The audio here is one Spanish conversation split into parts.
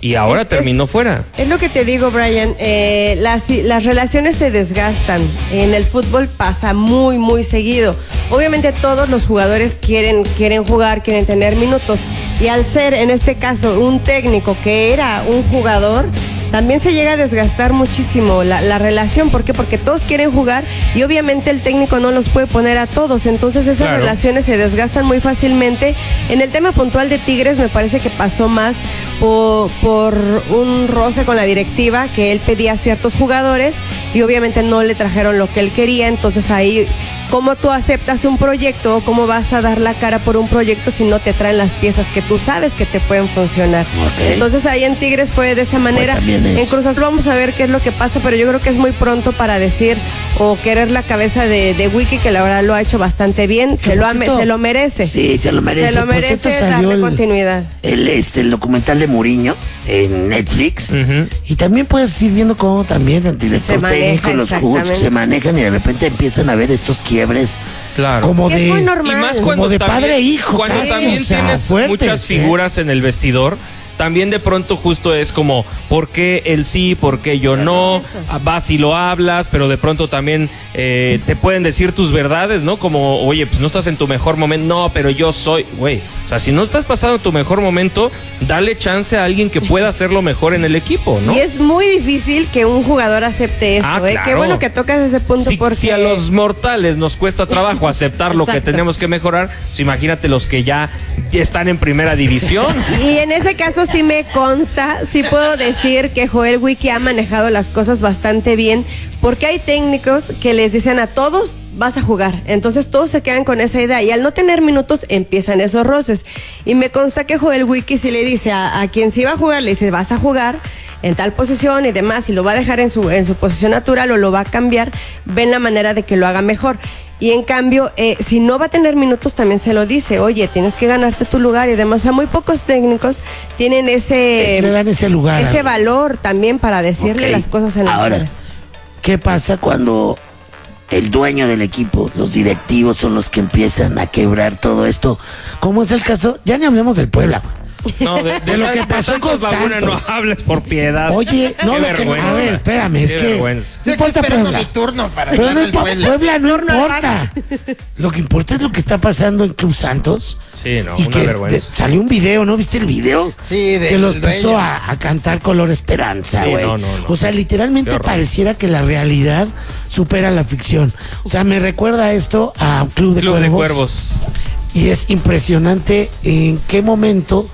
y ahora terminó fuera. Es lo que te digo, Brian, las relaciones se desgastan. En el fútbol pasa muy, muy seguido. Obviamente todos los jugadores quieren jugar, quieren tener minutos. Y al ser, en este caso, un técnico que era un jugador, también se llega a desgastar muchísimo la relación. ¿Por qué? Porque todos quieren jugar y obviamente el técnico no los puede poner a todos. Entonces esas relaciones se desgastan muy fácilmente. En el tema puntual de Tigres me parece que pasó más por un roce con la directiva, que él pedía a ciertos jugadores y obviamente no le trajeron lo que él quería. Entonces ahí, ¿cómo tú aceptas un proyecto o cómo vas a dar la cara por un proyecto si no te traen las piezas que tú sabes que te pueden funcionar? Okay. Entonces ahí en Tigres fue de esa manera. En Cruz Azul vamos a ver qué es lo que pasa, pero yo creo que es muy pronto para decir o querer la cabeza de Wiki, que la verdad lo ha hecho bastante bien. Se lo merece. Sí, se lo merece. Se lo merece darle continuidad. El documental de Mourinho en Netflix. Y también puedes ir viendo cómo también el director técnico, los jugadores se manejan y de repente empiezan a ver estos quiebres. Claro. Como de, es muy normal. Y más cuando como de padre e hijo. Cuando también tienes fuertes, muchas figuras en el vestidor. También de pronto justo es como, ¿por qué él sí, por qué yo no? Vas y lo hablas, pero de pronto también te pueden decir tus verdades, ¿no? Como, oye, pues no estás en tu mejor momento. No, pero yo soy, güey. O sea, si no estás pasando tu mejor momento, dale chance a alguien que pueda hacerlo mejor en el equipo, ¿no? Y es muy difícil que un jugador acepte eso, claro. Qué bueno que tocas ese punto, porque si a los mortales nos cuesta trabajo aceptar lo que tenemos que mejorar, pues imagínate los que ya están en primera división. Y en ese caso sí me consta, sí puedo decir que Joel Wiki ha manejado las cosas bastante bien, porque hay técnicos que les dicen a todos, vas a jugar. Entonces todos se quedan con esa idea y al no tener minutos empiezan esos roces. Y me consta que Joel Wiki sí le dice a quien sí va a jugar, le dice, vas a jugar en tal posición y demás, y lo va a dejar en su posición natural o lo va a cambiar, ven la manera de que lo haga mejor. Y en cambio, si no va a tener minutos, también se lo dice, oye, tienes que ganarte tu lugar y demás. O sea, muy pocos técnicos tienen le dan ese lugar, ese valor también para decirle las cosas en la cara. Ahora, ¿qué pasa cuando el dueño del equipo, los directivos son los que empiezan a quebrar todo esto? Como es el caso, ya ni hablemos del Puebla, no, de lo que pasó con Laguna no hables, por piedad. Oye, no, a ver, espérame, es que no importa esperando mi turno para hablar del Puebla no importa. Lo que importa es lo que está pasando en Club Santos. Sí, no, y una vergüenza. Salió un video, ¿no viste el video? Sí, que los puso a cantar Color Esperanza, güey. Sí, no. O sea, literalmente pareciera que la realidad supera la ficción. O sea, me recuerda esto a Club de Cuervos. Y es impresionante en qué momento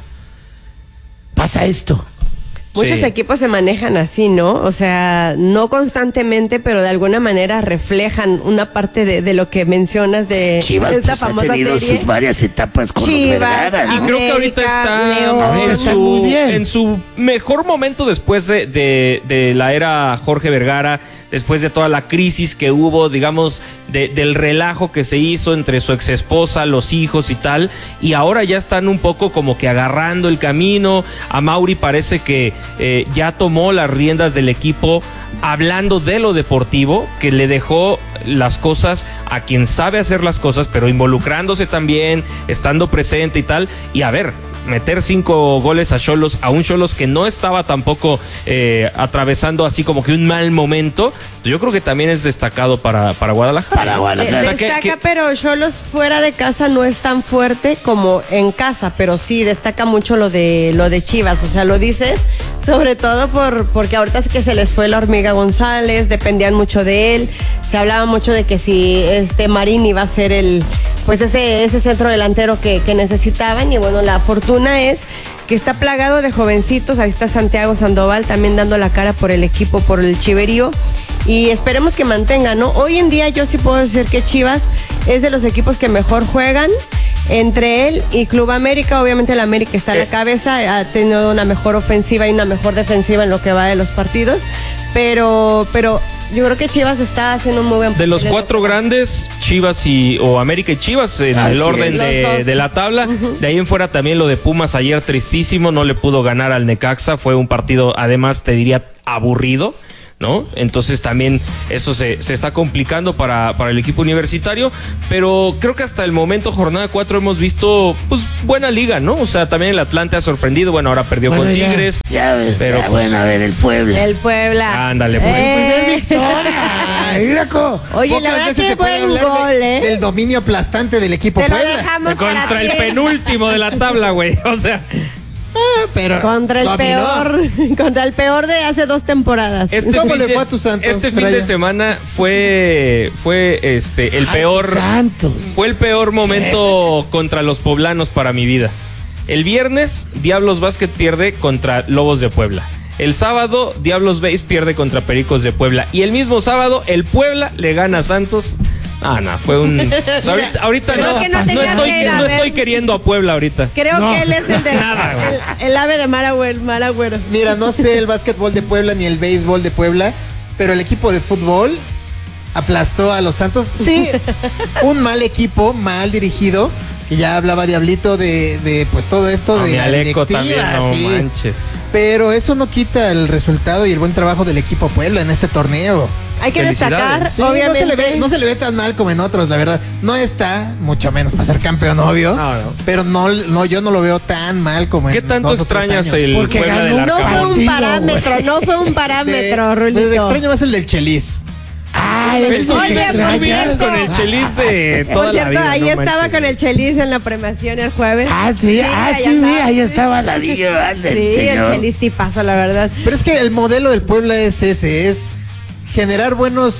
pasa esto. Muchos equipos se manejan así, ¿no? O sea, no constantemente, pero de alguna manera reflejan una parte de lo que mencionas de Chivas, esta pues, famosa ha tenido serie. Sus varias etapas con Chivas, los Vergara. Y creo que ahorita está en su mejor momento después de la era Jorge Vergara, después de toda la crisis que hubo, digamos, del relajo que se hizo entre su ex esposa, los hijos y tal, y ahora ya están un poco como que agarrando el camino. A Mauri parece que ya tomó las riendas del equipo, hablando de lo deportivo, que le dejó las cosas a quien sabe hacer las cosas, pero involucrándose también, estando presente y tal. Y a ver, meter 5 goles a Xolos, a un Xolos que no estaba tampoco atravesando así como que un mal momento, yo creo que también es destacado para Guadalajara. Destaca, pero Xolos fuera de casa no es tan fuerte como en casa, pero sí destaca mucho lo de Chivas. O sea, lo dices sobre todo porque ahorita es que se les fue la Hormiga González, dependían mucho de él, se hablaba mucho de que si Marín iba a ser ese centro delantero que necesitaban. Y bueno, la fortuna es que está plagado de jovencitos. Ahí está Santiago Sandoval también dando la cara por el equipo, por el Chiverío, y esperemos que mantenga, ¿no? Hoy en día yo sí puedo decir que Chivas es de los equipos que mejor juegan. Entre él y Club América, obviamente el América está a la cabeza, ha tenido una mejor ofensiva y una mejor defensiva en lo que va de los partidos, pero yo creo que Chivas está haciendo un muy buen papel. De los 4 grandes, Chivas o América y Chivas en el orden de la tabla. De ahí en fuera también lo de Pumas ayer tristísimo, no le pudo ganar al Necaxa, fue un partido además te diría aburrido. ¿no? Entonces también eso se está complicando para el equipo universitario, pero creo que hasta el momento, jornada 4, hemos visto pues buena liga, ¿no? O sea, también el Atlante ha sorprendido, bueno, ahora perdió con Tigres. Ya ves, pero pues, bueno, a ver, el Puebla. El Puebla. Ándale, pues. Primer victoria. Miraco. Oye, la verdad que buen gol, del dominio aplastante del equipo Te lo Puebla. dejamos para Contra el ti. penúltimo de la tabla, güey. O sea, Pero Contra el peor de hace 2 temporadas. ¿Cómo le fue a tus Santos, Este fin de Brian? semana fue el peor. Santos. Fue el peor momento contra los poblanos para mi vida. El viernes, Diablos Básquet pierde contra Lobos de Puebla. El sábado, Diablos Base pierde contra Pericos de Puebla. Y el mismo sábado, el Puebla le gana a Santos. Fue un... O sea, ahorita Pero no, es que no no tenía que ir a no ver. estoy queriendo a Puebla ahorita. Creo que él es el de Nada, güey. el ave de Maragüero. Mira, no sé el básquetbol de Puebla ni el béisbol de Puebla, pero el equipo de fútbol aplastó a los Santos. Sí, un mal equipo, mal dirigido, que ya hablaba Diablito de pues todo esto de la Aleco directiva. también, no Sí. manches. Pero eso no quita el resultado y el buen trabajo del equipo Puebla en este torneo. Hay que destacar, Felicidades. Sí, obviamente. no se le ve tan mal como en otros, la verdad. No está, mucho menos para ser campeón, obvio. No. Pero no, yo no lo veo tan mal como en ¿Qué tanto 2 o 3 extrañas años. el Porque Puebla ganó del No fue Arcamón? un parámetro, no fue un parámetro, Pues Rulito. extraño más el del Chelis. Eso No Oye, que por vienes cierto. con el Chelis de Por toda la cierto, vida. ahí no estaba manches. con el Chelis en la premiación el jueves. sí, ahí sí. estaba la diva. Sí, el Chelis tipazo, la verdad. Pero es que el modelo del Puebla es ese, es generar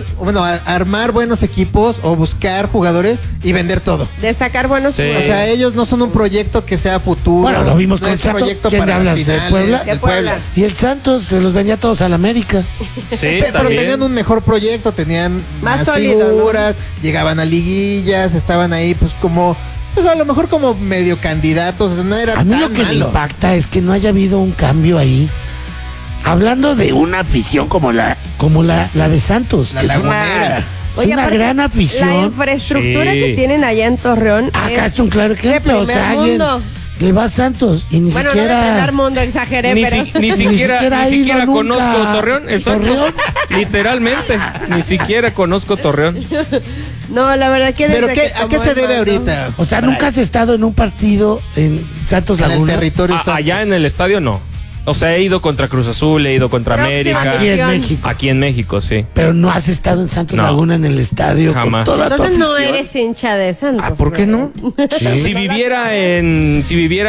armar buenos equipos o buscar jugadores y vender todo. Destacar buenos Sí. jugadores. O sea, ellos no son un proyecto que sea futuro. Bueno, lo vimos no con es un Santos. proyecto ¿Quién para hablas, las de finales, Puebla? De Puebla. Y el Santos se los vendía todos al América. Sí, Pero también. tenían un mejor proyecto, tenían Más más sólido, figuras, llegaban a liguillas, estaban ahí pues a lo mejor como medio candidatos, o sea, no era A mí tan lo que me malo. impacta es que no haya habido un cambio ahí. Hablando de una afición como la de Santos, La que Lagunera. es Oye, una aparte, gran La afición. infraestructura Sí. que tienen allá en Torreón. Acá es un claro ejemplo. O sea, primer alguien mundo. le va a Santos y ni Bueno, no de siquiera. primer mundo, exageré, Ni, pero. ni siquiera ha ido nunca conozco Torreón. Exacto. Torreón. Literalmente. Ni siquiera conozco Torreón. No, la verdad que Pero desde que ¿a qué tomó se el debe mando- ahorita? O sea, nunca has estado en un partido en Santos En el Laguna. territorio Santos. Allá en el estadio no. O sea, he ido contra Cruz Azul, he ido contra Próxima América. Aquí en Acción. México. Aquí en México, sí. Pero no has estado en Santos No. Laguna en el estadio Jamás. con toda tu Entonces no afición. eres hincha de Santos. ¿Por qué no? ¿verdad? Si viviera en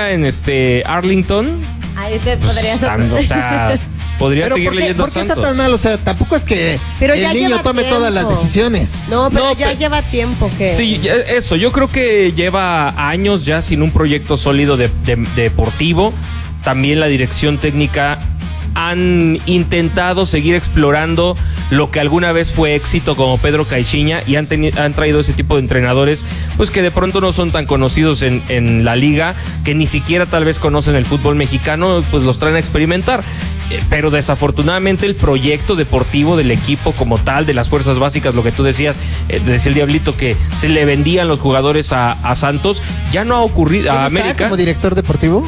Arlington, Ahí te pues, podrías. o sea, podría Pero seguir ¿por qué, leyendo por qué está Santos. tan mal? O sea, tampoco es que Pero el ya niño lleva tome tiempo. todas las decisiones. No, pero No, ya pe- lleva tiempo que. Sí, eso. Yo creo que lleva años ya sin un proyecto sólido deportivo. También la dirección técnica han intentado seguir explorando lo que alguna vez fue éxito como Pedro Caixinha y han traído ese tipo de entrenadores pues que de pronto no son tan conocidos en la liga, que ni siquiera tal vez conocen el fútbol mexicano, pues los traen a experimentar. Pero desafortunadamente el proyecto deportivo del equipo como tal, de las fuerzas básicas, lo que tú decías, decía el Diablito que se le vendían los jugadores a Santos, ya no ha ocurrido a ¿Quién está América. como director deportivo?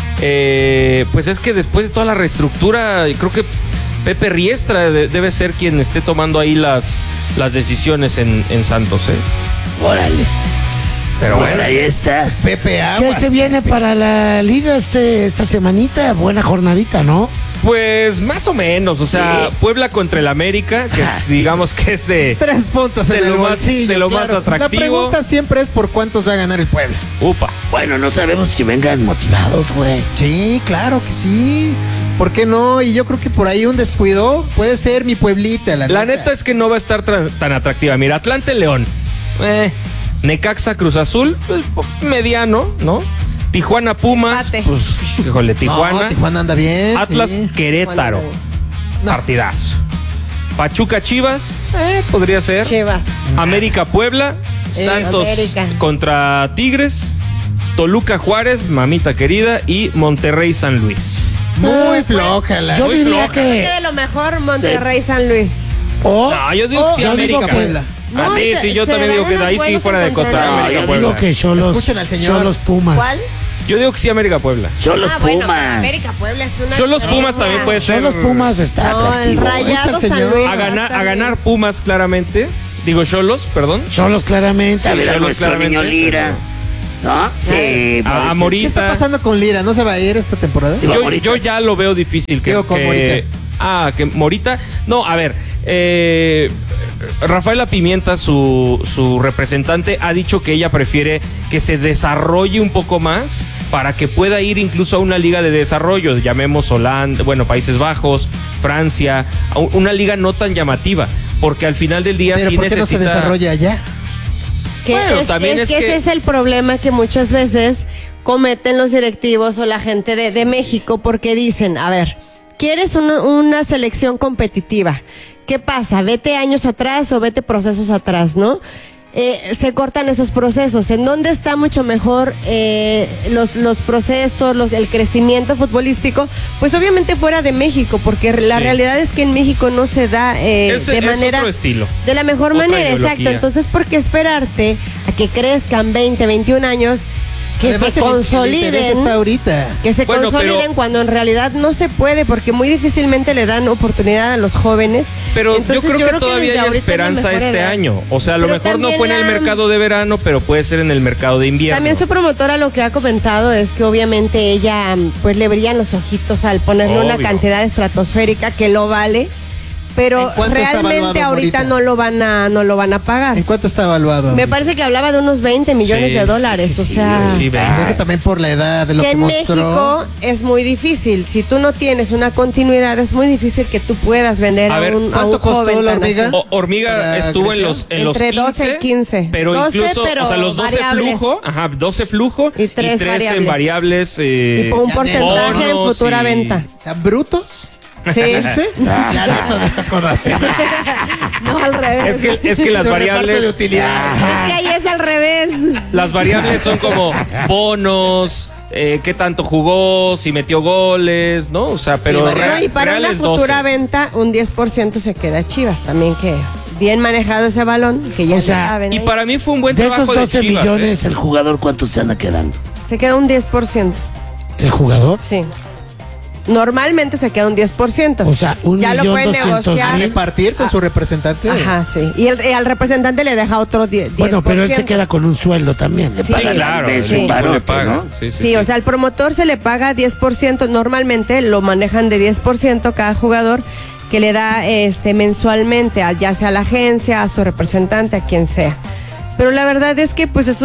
Pues es que después de toda la reestructura, creo que Pepe Riestra debe ser quien esté tomando ahí las decisiones en Santos, ¿eh? Órale. Pero Pues bueno. ahí está. Pepe ¿Qué Aguas. se viene para la liga esta semanita? Buena jornadita, ¿no? Pues más o menos, o sea, Puebla contra el América, que digamos que es de 3 puntos en de el lo más- bolsillo, de lo más claro. atractivo. La pregunta siempre es por cuántos va a ganar el Puebla. upa. Bueno, no sabemos si vengan motivados, güey. Sí, claro que sí. ¿Por qué no? Y yo creo que por ahí un descuido puede ser mi Pueblita. La neta es que no va a estar tan atractiva. Mira, Atlante León, Necaxa Cruz Azul, pues, mediano, ¿no? Tijuana Pumas, Empate. pues híjole, Tijuana. No, Tijuana anda bien. Atlas sí. Querétaro, No. partidazo. Pachuca Chivas, podría ser. Chivas. América Puebla, Santos América. contra Tigres, Toluca Juárez, mamita querida, y Monterrey San Luis. Muy floja la. Yo Muy diría floja. Que que. de lo mejor Monterrey San Luis. No, yo digo que sí, yo digo América. que- Puebla. Ah, No, sí, yo se también dan digo que de unos ahí sí buenos fuera de contra encontronazos. América Yo Puebla. digo que Cholos. Escuchen al señor. Cholos Pumas. ¿Cuál? Yo digo que sí, América Puebla. Cholos bueno, Pumas. América Puebla es una. Cholos Pumas también puede ser. Cholos Pumas está No, el atractivo. Rayados Echa el San señor. Luis. A ganar Pumas, claramente. Digo, Cholos, perdón. Cholos claramente. Sí, A ver a Cholos nuestro claramente. niño Lira. ¿No? Sí. A ¿Qué Morita. está pasando con Lira? ¿No se va a ir esta temporada? Digo, Morita. Yo ya lo veo difícil que. Digo, con Morita. Que Morita. No, a ver. Rafaela Pimienta, su representante, ha dicho que ella prefiere que se desarrolle un poco más para que pueda ir incluso a una liga de desarrollo, llamemos Holanda, Países Bajos, Francia, a una liga no tan llamativa, porque al final del día ¿Pero sí por qué necesita. no se desarrolla allá? Bueno, también es que- ese es el problema que muchas veces cometen los directivos o la gente de México, porque dicen, a ver, ¿quieres una selección competitiva? ¿Qué pasa? Vete años atrás o vete procesos atrás, ¿no? Se cortan esos procesos. ¿En dónde está mucho mejor los procesos, el crecimiento futbolístico? Pues obviamente fuera de México, porque la Sí. realidad es que en México no se da Es de manera... otro estilo. De la mejor Otra manera, ideología. exacto. Entonces, ¿por qué esperarte a que crezcan 20, 21 años, que Además, se el consoliden? interés está ahorita. Que se Bueno, consoliden pero- cuando en realidad no se puede, porque muy difícilmente le dan oportunidad a los jóvenes. Pero Entonces, yo creo que todavía desde hay ahorita es la esperanza mejor este edad. año. O sea, a lo Pero mejor no también fue en el mercado de verano, pero puede ser en el mercado de invierno. También su promotora lo que ha comentado es que obviamente ella pues le brillan los ojitos al ponerle una Obvio. cantidad estratosférica que lo vale, pero ¿En cuánto está realmente evaluado ahorita Morita? no lo van a pagar. ¿En cuánto está evaluado? Me parece que hablaba de unos 20 millones Sí, de dólares, es que o sí, sea... sí, Pues es que también por la edad de lo que que en mostró. México es muy difícil. Si tú no tienes una continuidad, es muy difícil que tú puedas vender A a ver, un ¿cuánto costó joven la tan hormiga? así. Hormiga ¿Para estuvo en crecer? los Entre 15, 12 y 15. pero 12, incluso, pero o sea, los 12 variables. flujo, 12 flujo Y tres en variables. Y por un Ya porcentaje en bonos futura y- venta. ¿Están brutos? Sí. ¿15? Ya Neto me está conociendo. No, al revés. Es que las Se reparte de variables, utilidad. Es que ahí es al revés. las variables son como bonos, qué tanto jugó, si metió goles, ¿no? O sea, pero Sí, No, y para una reales futura 12. venta, un 10% se queda a Chivas también, que bien manejado ese balón, que ya O lo sea, saben. Y ahí. para mí fue un buen De esos trabajo de 12 Chivas. millones, el jugador, ¿cuántos se anda quedando? Se queda un 10%. ¿El jugador? Sí. Normalmente se queda un 10%. O sea, ya lo pueden 1.200.000. negociar. Repartir con su representante. Ajá, sí. Y al representante le deja otro 10%. Bueno, pero él se queda con un sueldo también. Le Sí, pagan al claro, mes el un equipo le barote, paga. ¿no? Sí, o sea, al promotor se le paga 10%, normalmente lo manejan de 10% cada jugador, que le da mensualmente, ya sea a la agencia, a su representante, a quien sea. Pero la verdad es que pues es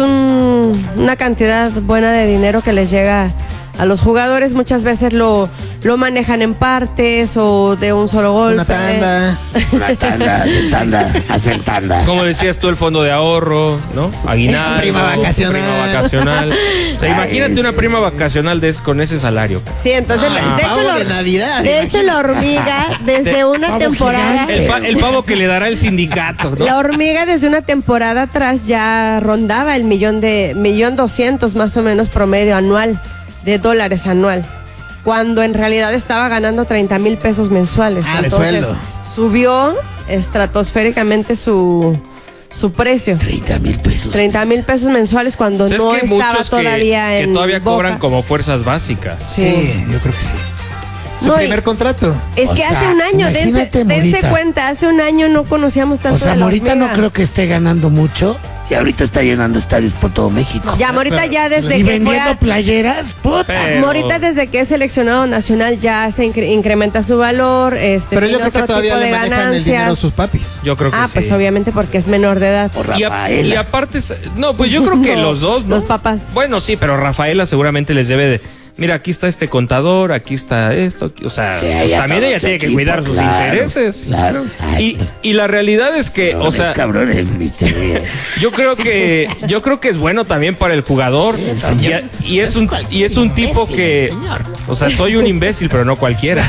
una cantidad buena de dinero que les llega a los jugadores. Muchas veces lo manejan en partes o de un solo golpe. Una tanda. Una tanda, hacen tanda. Como decías tú, el fondo de ahorro, ¿no? Aguinaldo. Prima vacacional. Prima vacacional. O sea, imagínate una prima vacacional con ese salario. Sí, entonces, de pavo hecho, de Navidad, de hecho, la hormiga, desde una Pavo temporada... gigante. El pavo que le dará el sindicato, ¿no? La hormiga desde una temporada atrás ya rondaba el 1.200.000 más o menos promedio anual de dólares anual, cuando en realidad estaba ganando 30,000 pesos mensuales. De sueldo. Subió estratosféricamente su precio. 30,000 pesos. 30,000 pesos mensuales cuando O sea, es no que hay estaba muchos todavía que en todavía Boca. cobran como fuerzas básicas. Sí, yo creo que sí. Su No, y- primer contrato. Es O que sea, hace un año, imagínate, dense Morita. cuenta, hace un año no conocíamos tanto O sea, de la Morita no hormiga. creo que esté ganando mucho y ahorita está llenando estadios por todo México. Ya, Morita ya desde Y que fue vendiendo a- playeras, puta. Pero- Morita desde que es seleccionado nacional ya se incrementa su valor, Pero yo tiene creo que otro todavía tipo le de manejan el ganancias. dinero a sus papis. Yo creo que sí. Pues obviamente porque es menor de edad. Por Y, Rafaela. y aparte, no, pues yo creo que No, los dos, ¿no? los papás. Bueno, sí, pero Rafaela seguramente les debe de. Mira, aquí está este contador, aquí está esto. O sea, Sí, pues ya también todo ella su tiene que equipo, cuidar sus claro, intereses. claro. Ay, Y la realidad es que, o sea, cabrones, Mr. Bien. yo creo que es bueno también para el jugador. Y es un tipo que, o sea, soy un imbécil, pero no cualquiera.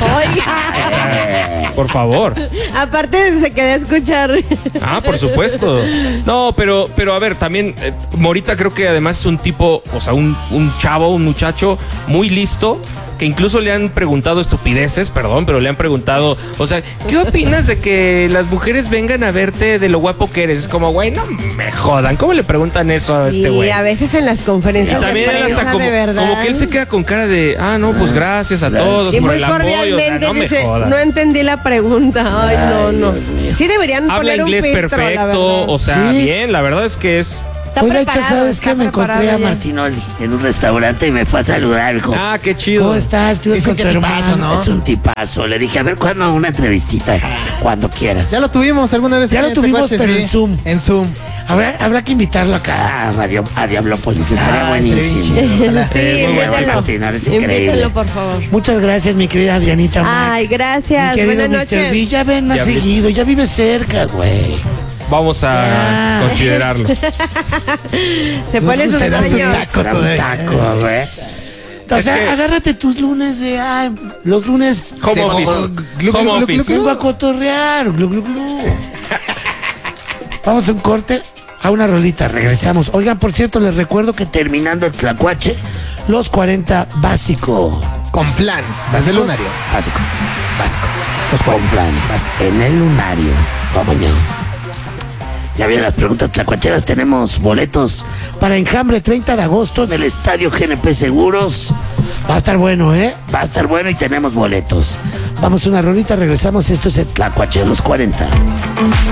Oiga, Por favor. aparte se quedó a escuchar. Por supuesto. No, pero a ver, también Morita creo que además es un tipo, o sea, un chavo, un muchacho muy listo, que incluso le han preguntado estupideces, perdón, pero le han preguntado, o sea, ¿qué opinas de que las mujeres vengan a verte de lo guapo que eres? Es como, güey, no me jodan, ¿cómo le preguntan eso a este güey? Y a veces en las conferencias Y también de él prensa, hasta como, de verdad. como que él se queda con cara de, no, pues gracias a todos Y por muy el apoyo. cordialmente No me dice, jodan. no entendí la pregunta. Ay, no. Dios mío. Sí deberían Habla poner inglés un filtro, la perfecto, verdad. o sea, Sí. bien, la verdad es que es... Está Oye, de hecho, preparado, ¿sabes está qué? Me encontré preparado a ya. Martinoli en un restaurante y me fue a saludar. Dijo, qué chido. ¿cómo estás? Tú Dice con que tu tipazo, hermano. ¿no? Es un tipazo. Le dije, a ver, ¿cuándo una entrevistita? Cuando quieras. Ya lo tuvimos alguna vez. Ya lo en este tuvimos, coche, pero sí. en Zoom. En Zoom. Habrá que invitarlo acá a Diablópolis. Estaría Ah, estaría bien buenísimo. chido, ojalá. Sí, muy bueno. invítalo. Martinoli, es increíble. Invítalo, por favor. Muchas gracias, mi querida Dianita Mac. Ay, gracias. Mi querido Buenas Mr. noches. B, ya ven más Diablito. seguido, ya vive cerca, güey. Vamos a Ya. considerarlo. Se pone sus Se da su baños. taco Será un todavía. taco, güey. O sea, que- agárrate tus lunes de... los lunes... Home De- office. glu, glu, Home glu, glu, office. Vengo a cotorrear. Glu, glu, glu. Vamos a un corte, a una rolita, regresamos. Oigan, por cierto, les recuerdo que terminando el Tlacuache, los 40 básico. Con flans. Desde el lunario. Básico. Básico. Los Conflans en el lunario. Vamos ya. Ya vienen las preguntas tlacuacheras. Tenemos boletos para Enjambre 30 de agosto en el Estadio GNP Seguros. Va a estar bueno, ¿eh? Va a estar bueno y tenemos boletos. Vamos a una rolita, regresamos. Esto es el Tlacuache de los 40.